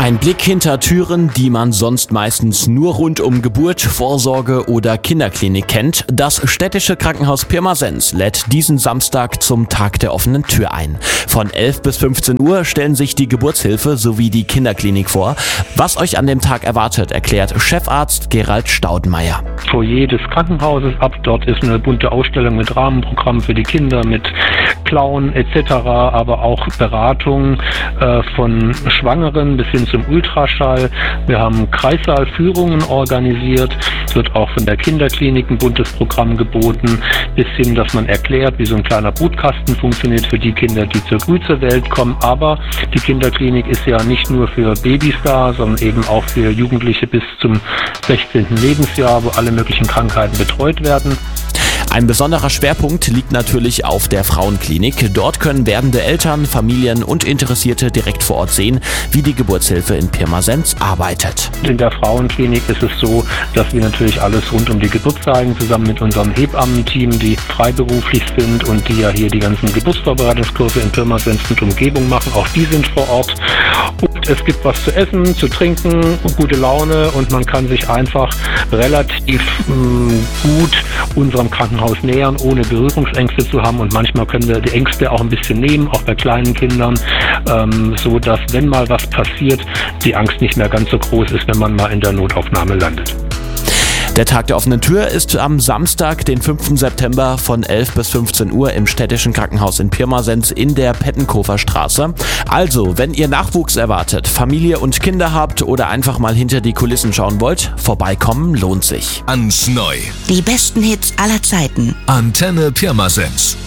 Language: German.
Ein Blick hinter Türen, die man sonst meistens nur rund um Geburt, Vorsorge oder Kinderklinik kennt. Das städtische Krankenhaus Pirmasens lädt diesen Samstag zum Tag der offenen Tür ein. Von 11 bis 15 Uhr stellen sich die Geburtshilfe sowie die Kinderklinik vor. Was euch an dem Tag erwartet, erklärt Chefarzt Gerald Staudenmeier. Foyer des Krankenhauses ab. Dort ist eine bunte Ausstellung mit Rahmenprogrammen für die Kinder, mit Clown etc., aber auch Beratung von Schwangeren bis hin zum Ultraschall. Wir haben Kreissaalführungen organisiert. Es wird auch von der Kinderklinik ein buntes Programm geboten, bis hin, dass man erklärt, wie so ein kleiner Brutkasten funktioniert für die Kinder, die zur Früh zur Welt kommen. Aber die Kinderklinik ist ja nicht nur für Babys da, sondern eben auch für Jugendliche bis zum 16. Lebensjahr, wo alle möglichen Krankheiten betreut werden. Ein besonderer Schwerpunkt liegt natürlich auf der Frauenklinik. Dort können werdende Eltern, Familien und Interessierte direkt vor Ort sehen, wie die Geburtshilfe in Pirmasens arbeitet. In der Frauenklinik ist es so, dass wir natürlich alles rund um die Geburt zeigen, zusammen mit unserem Hebammenteam, die freiberuflich sind und die ja hier die ganzen Geburtsvorbereitungskurse in Pirmasens und Umgebung machen. Auch die sind vor Ort. Und es gibt was zu essen, zu trinken, gute Laune und man kann sich einfach relativ gut unserem Krankenhaus nähern, ohne Berührungsängste zu haben. Und manchmal können wir die Ängste auch ein bisschen nehmen, auch bei kleinen Kindern, so dass, wenn mal was passiert, die Angst nicht mehr ganz so groß ist, wenn man mal in der Notaufnahme landet. Der Tag der offenen Tür ist am Samstag, den 5. September von 11 bis 15 Uhr im städtischen Krankenhaus in Pirmasens in der Pettenkofer Straße. Also, wenn ihr Nachwuchs erwartet, Familie und Kinder habt oder einfach mal hinter die Kulissen schauen wollt, vorbeikommen lohnt sich. Ans Neu. Die besten Hits aller Zeiten. Antenne Pirmasens.